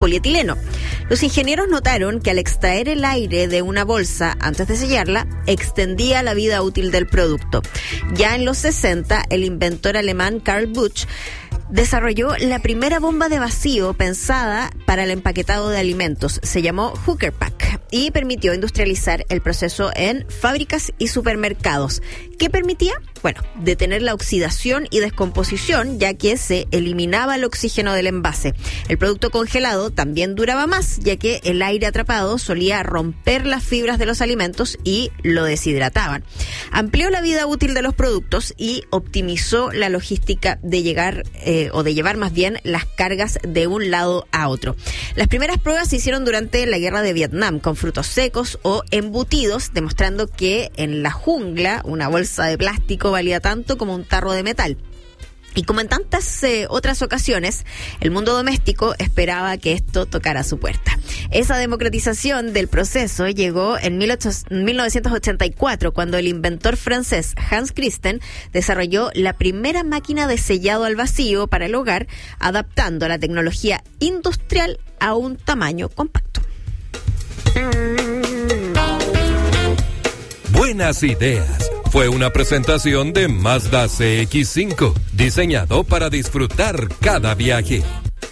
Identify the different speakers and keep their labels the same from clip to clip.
Speaker 1: polietileno. Los ingenieros notaron que al extraer el aire de una bolsa antes de sellarla, extendía la vida útil del producto. Ya en los 60, el inventor alemán Karl Busch desarrolló la primera bomba de vacío pensada para el empaquetado de alimentos. Se llamó Hooker Pack y permitió industrializar el proceso en fábricas y supermercados. ¿Qué permitía? Bueno, detener la oxidación y descomposición, ya que se eliminaba el oxígeno del envase. El producto congelado también duraba más, ya que el aire atrapado solía romper las fibras de los alimentos y lo deshidrataban. Amplió la vida útil de los productos y optimizó la logística de llevar más bien las cargas de un lado a otro. Las primeras pruebas se hicieron durante la guerra de Vietnam con frutos secos o embutidos, demostrando que en la jungla una bolsa de plástico valía tanto como un tarro de metal. Y como en tantas otras ocasiones, el mundo doméstico esperaba que esto tocara su puerta. Esa democratización del proceso llegó en 1984, cuando el inventor francés Hans Christen desarrolló la primera máquina de sellado al vacío para el hogar, adaptando la tecnología industrial a un tamaño compacto.
Speaker 2: Buenas ideas. Fue una presentación de Mazda CX-5, diseñado para disfrutar cada viaje.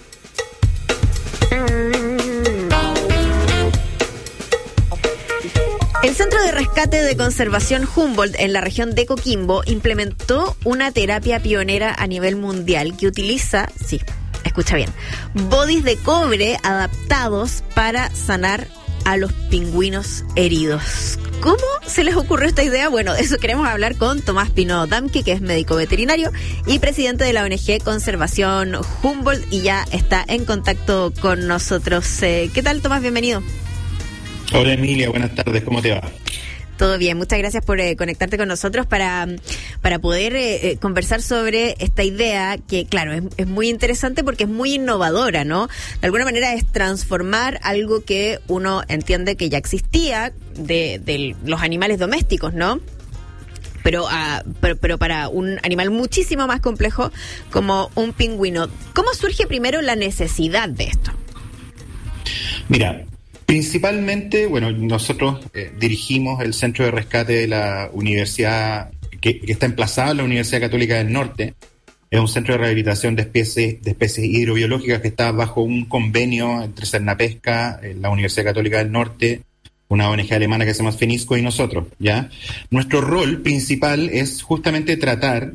Speaker 1: El Centro de Rescate de Conservación Humboldt en la región de Coquimbo implementó una terapia pionera a nivel mundial que utiliza, sí, escucha bien, bodies de cobre adaptados para sanar a los pingüinos heridos. ¿Cómo se les ocurrió esta idea? Bueno, de eso queremos hablar con Tomás Pino Damke, que es médico veterinario y presidente de la ONG Conservación Humboldt, y ya está en contacto con nosotros. ¿Qué tal, Tomás? Bienvenido.
Speaker 3: Hola, Emilia, buenas tardes, ¿cómo te va?
Speaker 1: Todo bien, muchas gracias por conectarte con nosotros para poder conversar sobre esta idea que, claro, es muy interesante porque es muy innovadora, ¿no? De alguna manera es transformar algo que uno entiende que ya existía de los animales domésticos, ¿no? Pero para un animal muchísimo más complejo como un pingüino. ¿Cómo surge primero la necesidad de esto?
Speaker 3: Mira, principalmente, bueno, nosotros dirigimos el centro de rescate de la universidad que está emplazado en la Universidad Católica del Norte. Es un centro de rehabilitación de especies hidrobiológicas que está bajo un convenio entre Cernapesca, la Universidad Católica del Norte, una ONG alemana que se llama FENISCO y nosotros, ¿ya? Nuestro rol principal es justamente tratar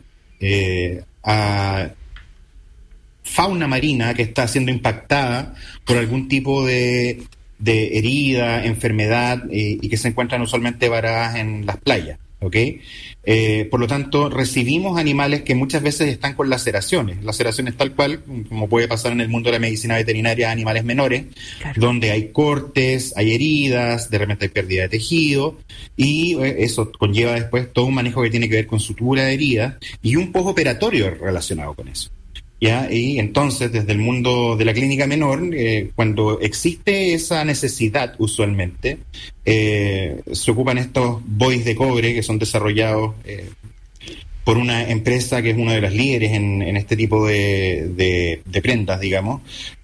Speaker 3: a fauna marina que está siendo impactada por algún tipo de herida, enfermedad, y que se encuentran usualmente varadas en las playas, ¿ok? Por lo tanto, recibimos animales que muchas veces están con laceraciones tal cual, como puede pasar en el mundo de la medicina veterinaria a animales menores, claro, donde hay cortes, hay heridas, de repente hay pérdida de tejido, y eso conlleva después todo un manejo que tiene que ver con sutura de heridas y un postoperatorio relacionado con eso. ¿Ya? Y entonces, desde el mundo de la clínica menor, cuando existe esa necesidad, usualmente, se ocupan estos bodies de cobre que son desarrollados por una empresa que es una de las líderes en este tipo de prendas, digamos,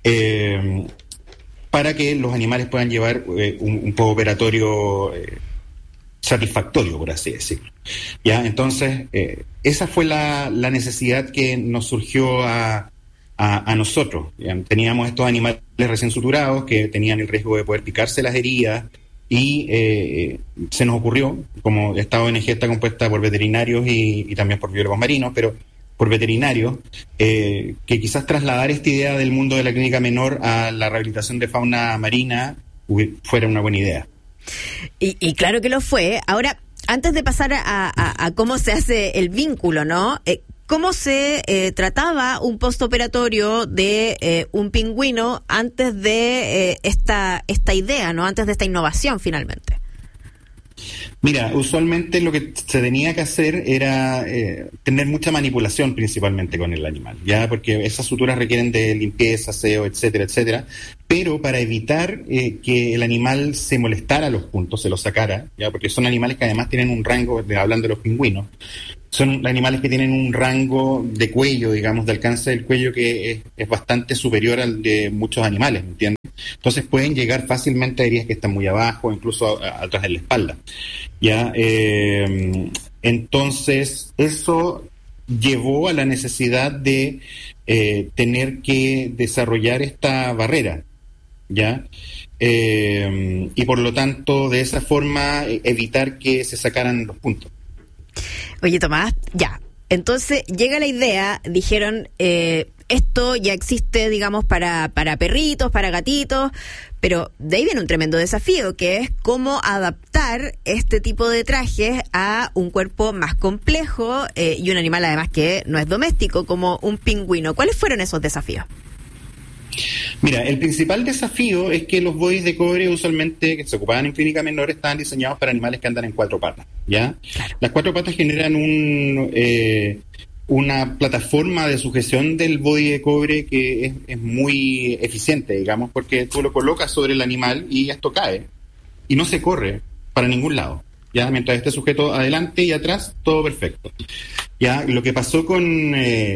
Speaker 3: para que los animales puedan llevar un postoperatorio satisfactorio, por así decirlo. ¿Ya? Entonces, esa fue la necesidad que nos surgió a nosotros. ¿Ya? Teníamos estos animales recién suturados que tenían el riesgo de poder picarse las heridas y se nos ocurrió, como esta ONG está compuesta por veterinarios y también por biólogos marinos, pero por veterinarios, que quizás trasladar esta idea del mundo de la clínica menor a la rehabilitación de fauna marina fuera una buena idea.
Speaker 1: Y claro que lo fue. Ahora, antes de pasar a cómo se hace el vínculo, ¿no? ¿Cómo se trataba un postoperatorio de un pingüino antes de esta idea, ¿no? Antes de esta innovación, finalmente.
Speaker 3: Mira, usualmente lo que se tenía que hacer era tener mucha manipulación principalmente con el animal, ya, porque esas suturas requieren de limpieza, aseo, etcétera, etcétera, pero para evitar que el animal se molestara a los puntos, se los sacara, ya, porque son animales que además tienen un rango, hablando de los pingüinos, son animales que tienen un rango de cuello, digamos, de alcance del cuello que es bastante superior al de muchos animales, ¿me entiendes? Entonces pueden llegar fácilmente a heridas que están muy abajo, incluso atrás de la espalda. ¿Ya? Entonces, eso llevó a la necesidad de tener que desarrollar esta barrera, ¿ya? Y por lo tanto, de esa forma, evitar que se sacaran los puntos.
Speaker 1: Oye, Tomás, ya. Entonces, llega la idea, dijeron, esto ya existe, digamos, para perritos, para gatitos, pero de ahí viene un tremendo desafío, que es cómo adaptar este tipo de trajes a un cuerpo más complejo y un animal además que no es doméstico, como un pingüino. ¿Cuáles fueron esos desafíos?
Speaker 3: Mira, el principal desafío es que los bodys de cobre usualmente que se ocupaban en clínica menor estaban diseñados para animales que andan en 4 patas, ¿ya? Claro. Las 4 patas generan una plataforma de sujeción del body de cobre que es muy eficiente, digamos, porque tú lo colocas sobre el animal y esto cae y no se corre para ningún lado, ¿ya? Mientras esté sujeto adelante y atrás, todo perfecto. Ya, lo que pasó con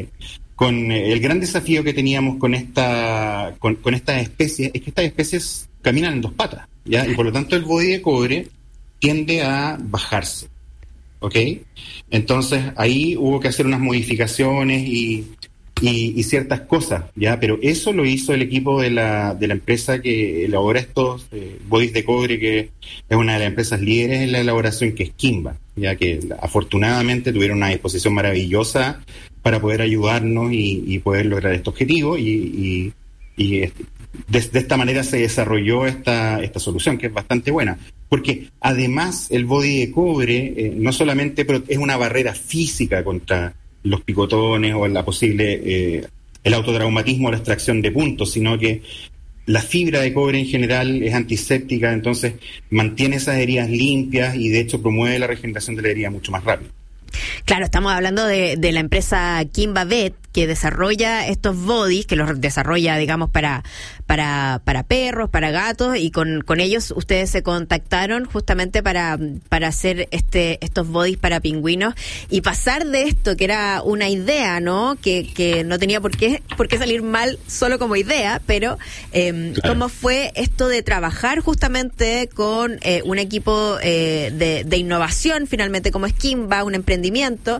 Speaker 3: el gran desafío que teníamos con estas especies es que estas especies caminan en 2 patas, ¿ya? Y por lo tanto el body de cobre tiende a bajarse, ¿ok? Entonces ahí hubo que hacer unas modificaciones y ciertas cosas, ¿ya? Pero eso lo hizo el equipo de la empresa que elabora estos bodies de cobre, que es una de las empresas líderes en la elaboración, que es Kimba, ya que afortunadamente tuvieron una disposición maravillosa para poder ayudarnos y poder lograr este objetivo y de esta manera se desarrolló esta solución, que es bastante buena, porque además el body de cobre no solamente es una barrera física contra los picotones o la posible el autotraumatismo o la extracción de puntos, sino que la fibra de cobre en general es antiséptica, entonces mantiene esas heridas limpias y de hecho promueve la regeneración de la herida mucho más rápido.
Speaker 1: Claro, estamos hablando de la empresa Kimba Vet, que desarrolla estos bodies, que los desarrolla, digamos, para perros, para gatos, y con ellos ustedes se contactaron justamente para hacer estos bodies para pingüinos y pasar de esto, que era una idea, ¿no? Que no tenía por qué salir mal solo como idea, pero claro. ¿Cómo fue esto de trabajar justamente con un equipo de innovación, finalmente, como es Kimba, un emprendimiento,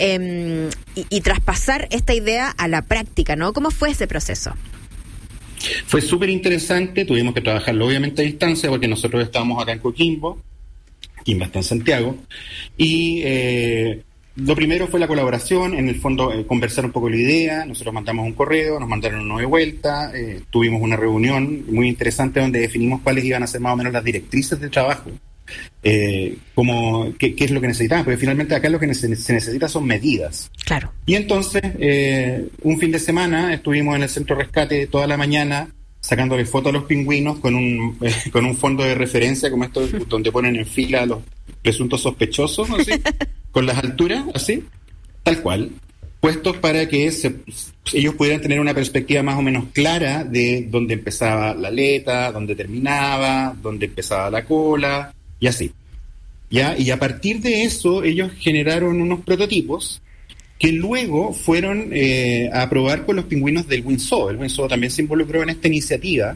Speaker 1: y traspasar esta idea a la práctica, ¿no? ¿Cómo fue ese proceso?
Speaker 3: Fue súper interesante, tuvimos que trabajarlo obviamente a distancia porque nosotros estábamos acá en Coquimbo, Kimba está en Santiago, y lo primero fue la colaboración, en el fondo conversar un poco la idea, nosotros mandamos un correo, nos mandaron uno de vuelta, tuvimos una reunión muy interesante donde definimos cuáles iban a ser más o menos las directrices de trabajo. ¿Qué es lo que necesitamos? Porque finalmente acá lo que se necesita son medidas.
Speaker 1: Claro.
Speaker 3: Y entonces, un fin de semana estuvimos en el centro de rescate toda la mañana sacándole fotos a los pingüinos con un fondo de referencia como esto, donde ponen en fila a los presuntos sospechosos, así, con las alturas, así, tal cual, puestos para que ellos pudieran tener una perspectiva más o menos clara de dónde empezaba la aleta, dónde terminaba, dónde empezaba la cola, y así. ¿Ya? Y a partir de eso, ellos generaron unos prototipos que luego fueron a probar con los pingüinos del WinZoo. El WinZoo también se involucró en esta iniciativa.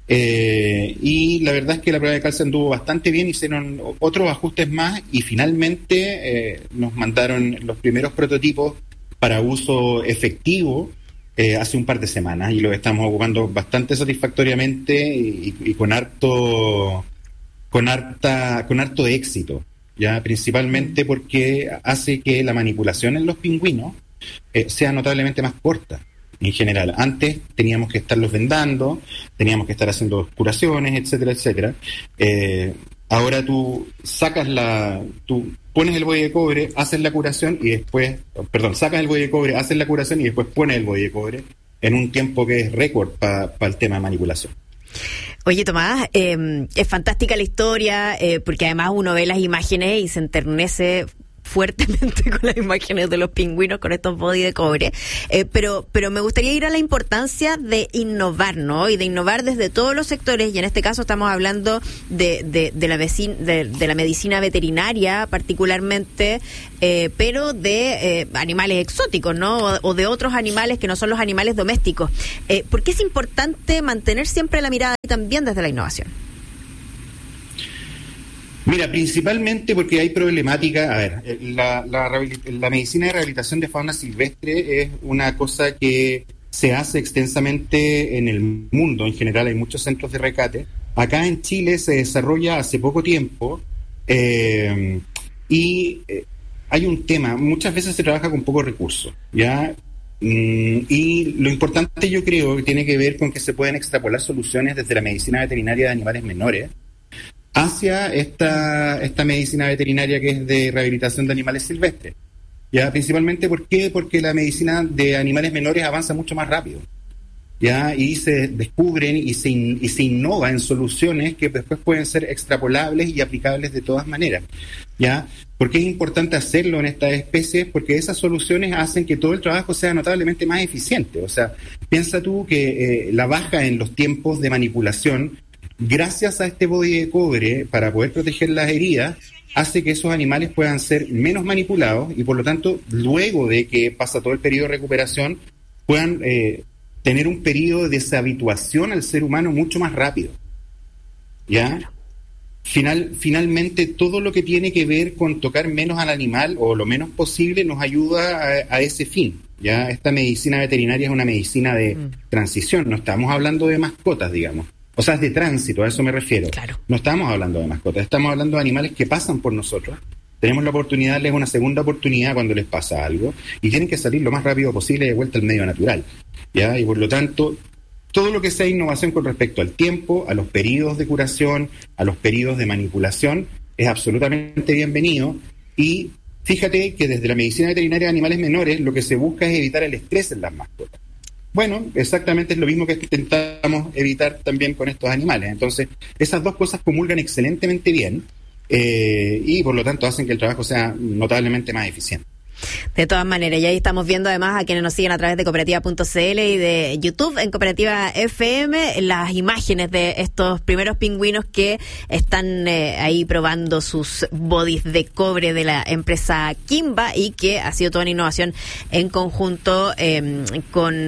Speaker 3: Y la verdad es que la prueba de calza anduvo bastante bien, hicieron otros ajustes más y finalmente nos mandaron los primeros prototipos para uso efectivo hace un par de semanas y los estamos ocupando bastante satisfactoriamente y con harto éxito, ya principalmente porque hace que la manipulación en los pingüinos sea notablemente más corta. En general, antes teníamos que estarlos vendando, teníamos que estar haciendo curaciones, etcétera, etcétera. Ahora tú pones el body de cobre, haces la curación y después, sacas el body de cobre, haces la curación y después pones el body de cobre en un tiempo que es récord para el tema de manipulación.
Speaker 1: Oye, Tomás, es fantástica la historia, porque además uno ve las imágenes y se enternece fuertemente con las imágenes de los pingüinos con estos body de cobre, pero me gustaría ir a la importancia de innovar, ¿no? Y de innovar desde todos los sectores, y en este caso estamos hablando de la medicina veterinaria particularmente, pero de animales exóticos, ¿no? O de otros animales que no son los animales domésticos. ¿Por qué es importante mantener siempre la mirada también desde la innovación?
Speaker 3: Mira, principalmente porque hay problemática. A ver, la medicina de rehabilitación de fauna silvestre es una cosa que se hace extensamente en el mundo. En general hay muchos centros de rescate. Acá en Chile se desarrolla hace poco tiempo y hay un tema. Muchas veces se trabaja con pocos recursos, ¿ya? Y lo importante, yo creo, que tiene que ver con que se pueden extrapolar soluciones desde la medicina veterinaria de animales menores hacia esta medicina veterinaria que es de rehabilitación de animales silvestres. ¿Ya? Principalmente, ¿por qué? Porque la medicina de animales menores avanza mucho más rápido, ¿ya? Y se descubren y se innova en soluciones que después pueden ser extrapolables y aplicables de todas maneras, ¿ya? ¿Por qué es importante hacerlo en estas especies? Porque esas soluciones hacen que todo el trabajo sea notablemente más eficiente. O sea, piensa tú que la baja en los tiempos de manipulación, gracias a este body de cobre, para poder proteger las heridas, hace que esos animales puedan ser menos manipulados y, por lo tanto, luego de que pasa todo el periodo de recuperación, puedan tener un periodo de deshabituación al ser humano mucho más rápido, ¿ya? Finalmente, todo lo que tiene que ver con tocar menos al animal o lo menos posible nos ayuda a ese fin, ¿ya? Esta medicina veterinaria es una medicina de transición, no estamos hablando de mascotas, digamos. O sea, es de tránsito, a eso me refiero.
Speaker 1: Claro.
Speaker 3: No estamos hablando de mascotas, estamos hablando de animales que pasan por nosotros. Tenemos la oportunidad de darles una segunda oportunidad cuando les pasa algo y tienen que salir lo más rápido posible de vuelta al medio natural, ¿ya? Y por lo tanto, todo lo que sea innovación con respecto al tiempo, a los periodos de curación, a los periodos de manipulación, es absolutamente bienvenido. Y fíjate que desde la medicina veterinaria de animales menores lo que se busca es evitar el estrés en las mascotas. Bueno, exactamente es lo mismo que intentamos evitar también con estos animales. Entonces, esas dos cosas comulgan excelentemente bien y por lo tanto hacen que el trabajo sea notablemente más eficiente.
Speaker 1: De todas maneras, y ahí estamos viendo además a quienes nos siguen a través de cooperativa.cl y de YouTube en Cooperativa FM las imágenes de estos primeros pingüinos que están ahí probando sus bodies de cobre de la empresa Kimba y que ha sido toda una innovación en conjunto con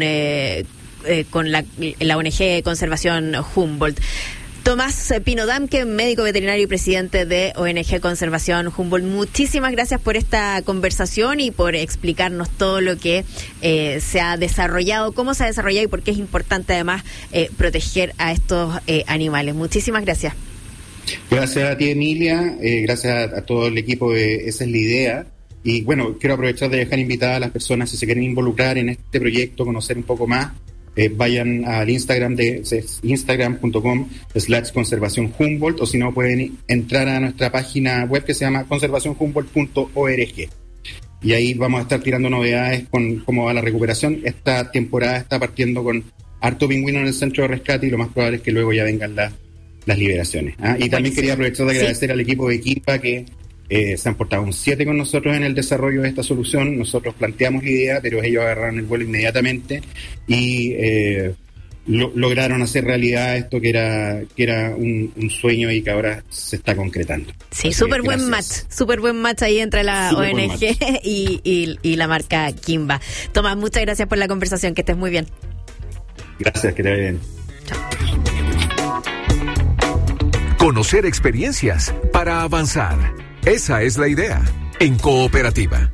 Speaker 1: la ONG Conservación Humboldt. Tomás Pino Damke, médico veterinario y presidente de ONG Conservación Humboldt, muchísimas gracias por esta conversación y por explicarnos todo lo que se ha desarrollado, cómo se ha desarrollado y por qué es importante además proteger a estos animales. Muchísimas gracias.
Speaker 3: Gracias a ti, Emilia, gracias a todo el equipo de Esa es la Idea. Y bueno, quiero aprovechar de dejar invitadas a las personas, si se quieren involucrar en este proyecto, conocer un poco más, vayan al Instagram de instagram.com/conservación Humboldt, o si no pueden entrar a nuestra página web que se llama conservacionhumboldt.org y ahí vamos a estar tirando novedades con cómo va la recuperación. Esta temporada está partiendo con harto pingüino en el centro de rescate y lo más probable es que luego ya vengan las liberaciones, ¿ah? Y también quería aprovechar de agradecer al equipo de Equipa que se han portado un 7 con nosotros en el desarrollo de esta solución. Nosotros planteamos la idea, pero ellos agarraron el vuelo inmediatamente y lograron hacer realidad esto que era un sueño y que ahora se está concretando.
Speaker 1: Sí, súper buen match ahí entre la ONG y la marca Kimba. Tomás, muchas gracias por la conversación, que estés muy bien.
Speaker 3: Gracias, que te vaya bien.
Speaker 1: Chao.
Speaker 2: Conocer experiencias para avanzar. Esa es la idea en Cooperativa.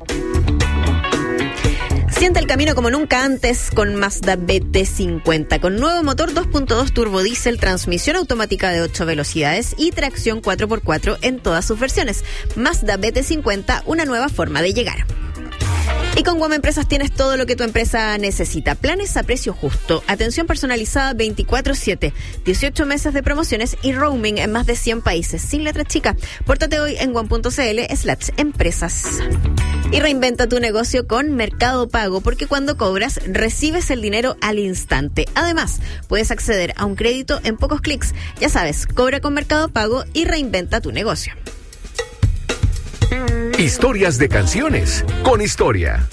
Speaker 1: Siente el camino como nunca antes con Mazda BT50, con nuevo motor 2.2 turbodiesel, transmisión automática de 8 velocidades y tracción 4x4 en todas sus versiones. Mazda BT50, una nueva forma de llegar. Y con Guam Empresas tienes todo lo que tu empresa necesita. Planes a precio justo, atención personalizada 24/7, 18 meses de promociones y roaming en más de 100 países, sin letra chica. Pórtate hoy en guam.cl/empresas. Y reinventa tu negocio con Mercado Pago, porque cuando cobras, recibes el dinero al instante. Además, puedes acceder a un crédito en pocos clics. Ya sabes, cobra con Mercado Pago y reinventa tu negocio.
Speaker 4: Historias de canciones con historia.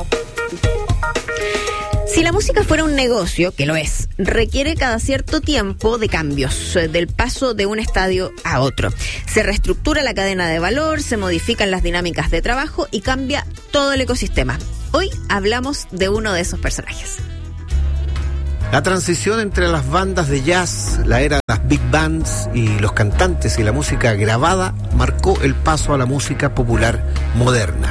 Speaker 1: Si la música fuera un negocio, que lo es, requiere cada cierto tiempo de cambios, del paso de un estadio a otro. Se reestructura la cadena de valor, se modifican las dinámicas de trabajo y cambia todo el ecosistema. Hoy hablamos de uno de esos personajes.
Speaker 5: La transición entre las bandas de jazz, la era de las big bands y los cantantes y la música grabada marcó el paso a la música popular moderna.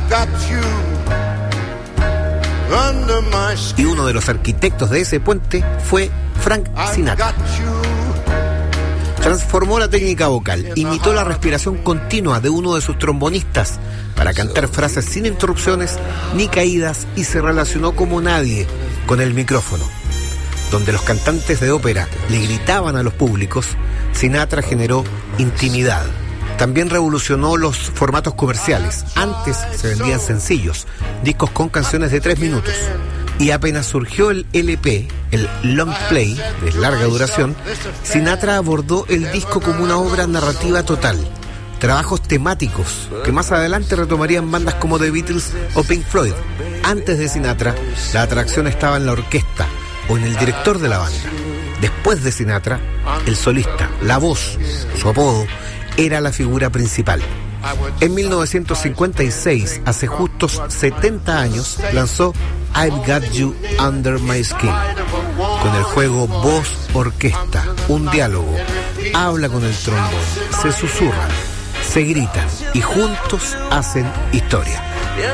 Speaker 5: Y uno de los arquitectos de ese puente fue Frank Sinatra. Transformó la técnica vocal, imitó la respiración continua de uno de sus trombonistas para cantar frases sin interrupciones ni caídas y se relacionó como nadie con el micrófono. Donde los cantantes de ópera le gritaban a los públicos, Sinatra generó intimidad. También revolucionó los formatos comerciales. Antes se vendían sencillos, discos con canciones de 3 minutos. Y apenas surgió el LP, el long play, de larga duración, Sinatra abordó el disco como una obra narrativa total. Trabajos temáticos que más adelante retomarían bandas como The Beatles o Pink Floyd. Antes de Sinatra, la atracción estaba en la orquesta o en el director de la banda. Después de Sinatra, el solista, la voz, su apodo, era la figura principal. En 1956, hace justos 70 años, lanzó I've Got You Under My Skin. Con el juego voz-orquesta, un diálogo, habla con el trombón, se susurran, se gritan y juntos hacen historia.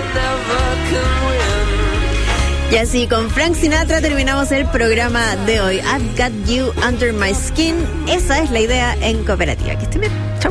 Speaker 1: Y así con Frank Sinatra terminamos el programa de hoy. I've Got You Under My Skin. Esa es la idea en Cooperativa. Que estén bien. Chau.